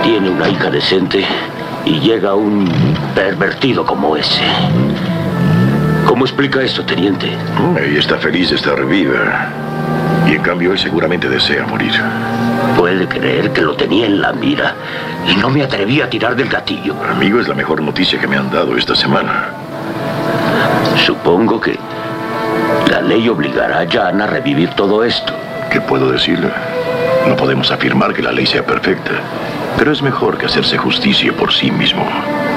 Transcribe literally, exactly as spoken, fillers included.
Tiene una hija decente y llega un pervertido como ese. ¿Cómo explica esto, teniente? Ella está feliz de estar viva. Y en cambio él seguramente desea morir. Puede creer que lo tenía en la mira y no me atreví a tirar del gatillo. Amigo, es la mejor noticia que me han dado esta semana. Supongo que la ley obligará a Jan a revivir todo esto. ¿Qué puedo decirle? No podemos afirmar que la ley sea perfecta, pero es mejor que hacerse justicia por sí mismo.